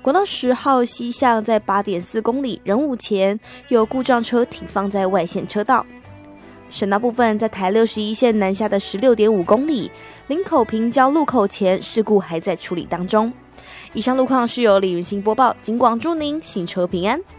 国道10号西向在8.4公里仁武前有故障车停放在外线车道。省道部分，在台61线南下的16.5公里林口平交路口前事故还在处理当中。以上路况是由李云欣播报，警广祝您行车平安。